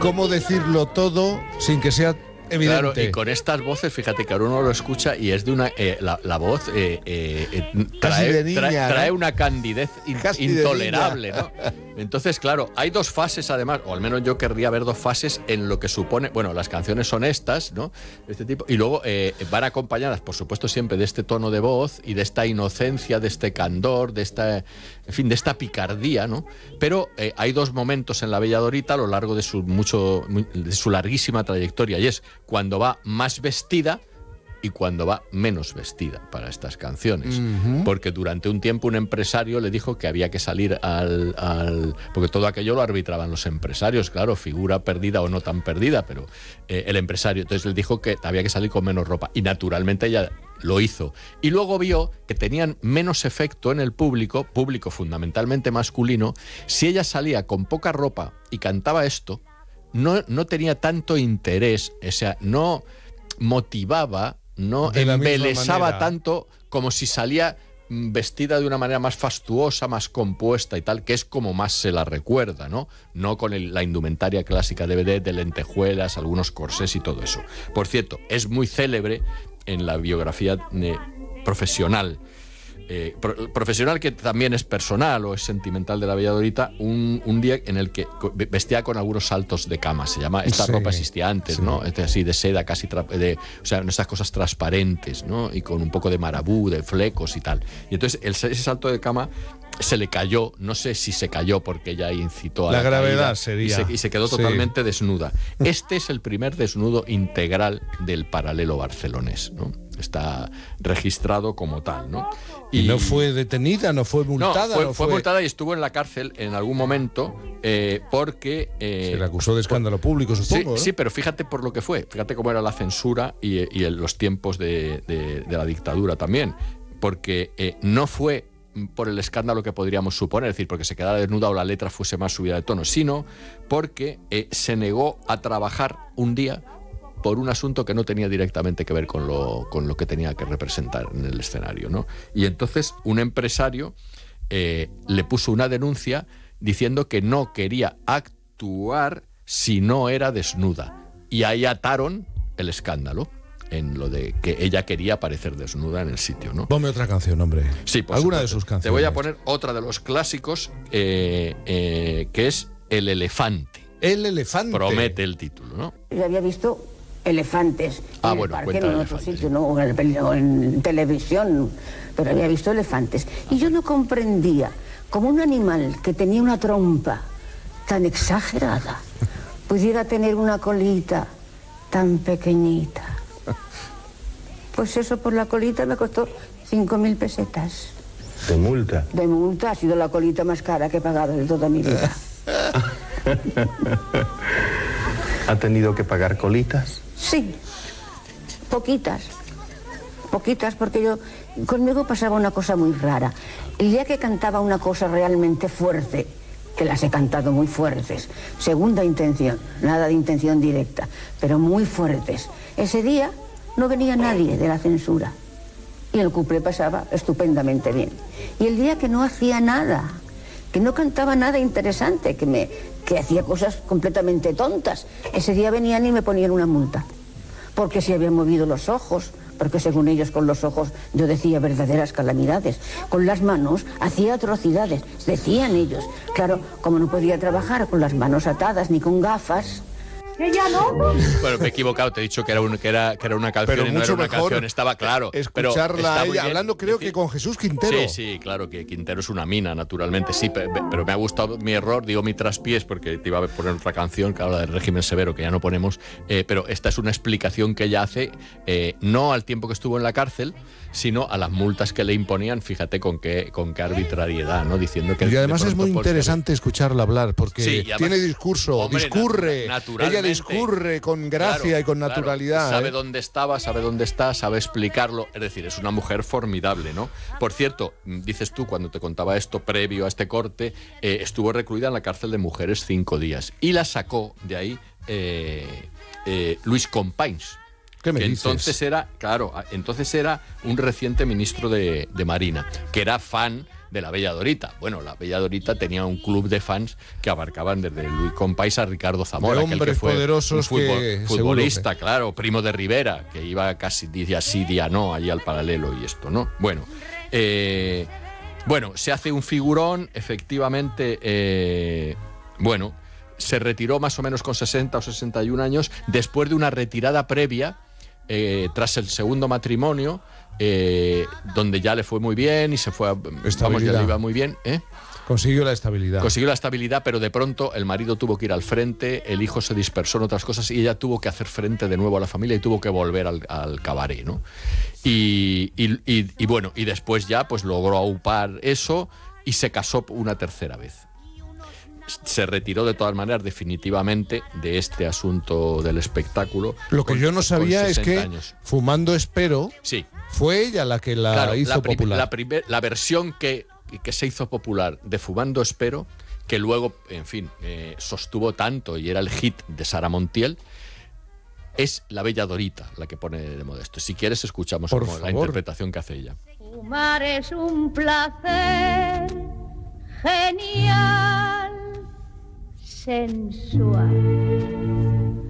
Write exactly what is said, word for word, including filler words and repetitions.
cómo decirlo todo sin que sea evidente. Claro, y con estas voces, fíjate que ahora uno lo escucha y es de una... Eh, la, la voz eh, eh, trae, de niña, trae, ¿no? trae una candidez in, intolerable, ¿no? Entonces, claro, hay dos fases además, o al menos yo querría ver dos fases en lo que supone... Bueno, las canciones son estas, ¿no? Este tipo, y luego eh, van acompañadas, por supuesto, siempre de este tono de voz y de esta inocencia, de este candor, de esta... En fin, de esta picardía, ¿no? Pero eh, hay dos momentos en la Bella Dorita a lo largo de su, mucho, de su larguísima trayectoria, y es cuando va más vestida y cuando va menos vestida para estas canciones. Uh-huh. Porque durante un tiempo un empresario le dijo que había que salir al, al... Porque todo aquello lo arbitraban los empresarios, claro, figura perdida o no tan perdida, pero eh, el empresario. Entonces le dijo que había que salir con menos ropa. Y naturalmente ella lo hizo. Y luego vio que tenían menos efecto en el público, público fundamentalmente masculino, si ella salía con poca ropa y cantaba esto, no, no tenía tanto interés, o sea, no motivaba, no embelesaba tanto como si salía vestida de una manera más fastuosa, más compuesta y tal, que es como más se la recuerda, ¿no? No con el, la indumentaria clásica de vedette, de lentejuelas, algunos corsés y todo eso. Por cierto, es muy célebre en la biografía eh, profesional, eh, pro, profesional que también es personal o es sentimental de la Bella Dorita, un, un día en el que vestía con algunos saltos de cama, se llama, esta sí, ropa existía antes, sí. ¿no? Este así de seda, casi, tra- de, o sea, estas cosas transparentes, ¿no? Y con un poco de marabú, de flecos y tal. Y entonces el, ese salto de cama se le cayó, no sé si se cayó porque ella incitó a la, la gravedad caída, sería. Y se, y se quedó sí. totalmente desnuda. Este es el primer desnudo integral del paralelo barcelonés, ¿no? Está registrado como tal, ¿no? Y, y no fue detenida, no fue multada. No, fue, no fue fue multada y estuvo en la cárcel en algún momento eh, porque... Eh, se le acusó de escándalo público, supongo. Sí, ¿no? sí, pero fíjate por lo que fue. Fíjate cómo era la censura y, y el, los tiempos de, de, de la dictadura también. Porque eh, no fue por el escándalo que podríamos suponer, es decir, porque se quedara desnuda o la letra fuese más subida de tono, sino porque eh, se negó a trabajar un día por un asunto que no tenía directamente que ver con lo, con lo que tenía que representar en el escenario, ¿no? Y entonces un empresario eh, le puso una denuncia diciendo que no quería actuar si no era desnuda. Y ahí ataron el escándalo en lo de que ella quería aparecer desnuda en el sitio, ¿no? Ponme otra canción, hombre. Sí, por alguna supuesto. de sus canciones. Te voy a poner otra de los clásicos, eh, eh, que es El Elefante. El Elefante. Promete el título, ¿no? Yo había visto elefantes ah, en bueno, el parque, no en otro sitio, sí. ¿no? O en, o en televisión, pero había visto elefantes. Y yo no comprendía cómo un animal que tenía una trompa tan exagerada pudiera tener una colita tan pequeñita. Pues eso por la colita me costó cinco mil pesetas. ¿De multa? De multa, ha sido la colita más cara que he pagado de toda mi vida. ¿Ha tenido que pagar colitas? Sí, poquitas. Poquitas, porque yo... Conmigo pasaba una cosa muy rara. El día que cantaba una cosa realmente fuerte, que las he cantado muy fuertes, segunda intención, nada de intención directa, pero muy fuertes, ese día no venía nadie de la censura y el cuplé pasaba estupendamente bien. Y el día que no hacía nada, que no cantaba nada interesante, que, me, que hacía cosas completamente tontas, ese día venían y me ponían una multa, porque se habían movido los ojos, porque según ellos con los ojos yo decía verdaderas calamidades, con las manos hacía atrocidades, decían ellos. Claro, como no podía trabajar con las manos atadas ni con gafas... ¿Ella no? Bueno, me he equivocado, te he dicho que era, un, que era, que era una canción pero y no era una mejor canción, estaba claro. Escucharla pero está a ella, hablando creo decir, que con Jesús Quintero. Sí, sí, claro, que Quintero es una mina, naturalmente, sí, pero, pero me ha gustado mi error, digo mi traspiés, porque te iba a poner otra canción que habla del régimen severo, que ya no ponemos, eh, pero esta es una explicación que ella hace, eh, no al tiempo que estuvo en la cárcel, sino a las multas que le imponían, fíjate con qué, con qué arbitrariedad, ¿no? Diciendo que... Y además es muy interesante escucharla hablar, porque sí, además, tiene discurso, hombre, discurre, ella discurre con gracia claro, y con naturalidad. Claro. Sabe ¿eh? dónde estaba, sabe dónde está, sabe explicarlo. Es decir, es una mujer formidable, ¿no? Por cierto, dices tú, cuando te contaba esto previo a este corte, eh, estuvo recluida en la cárcel de mujeres cinco días. Y la sacó de ahí eh, eh, Luis Companys. ¿Qué me que dices? entonces era, claro, entonces era un reciente ministro de, de Marina, que era fan de la Bella Dorita. Bueno, la Bella Dorita tenía un club de fans que abarcaban desde Luis Companys a Ricardo Zamora, de hombres que fue poderosos un futbol, que, futbolista, que... claro, primo de Rivera, que iba casi día sí, día no, allí al paralelo y esto, ¿no? Bueno, eh, bueno, se hace un figurón, efectivamente, eh, bueno, se retiró más o menos con sesenta o sesenta y un años, después de una retirada previa, eh, tras el segundo matrimonio, eh, donde ya le fue muy bien y se fue a, vamos, ya le iba muy bien, ¿eh? Consiguió la estabilidad. Consiguió la estabilidad, pero de pronto el marido tuvo que ir al frente, el hijo se dispersó en otras cosas y ella tuvo que hacer frente de nuevo a la familia y tuvo que volver al, al cabaret, ¿no? Y, y, y, y bueno, y después ya pues logró aupar eso y se casó una tercera vez. Se retiró de todas maneras definitivamente de este asunto del espectáculo. Lo que con, yo no sabía es que años. Fumando Espero, sí, fue ella la que la claro, hizo la prim- popular. La, primer, la versión que, que se hizo popular de Fumando Espero, que luego, en fin, eh, sostuvo tanto y era el hit de Sara Montiel, es la Bella Dorita la que pone de Modesto. Si quieres, escuchamos Por como la favor. interpretación que hace ella. Fumar es un placer genial, sensual.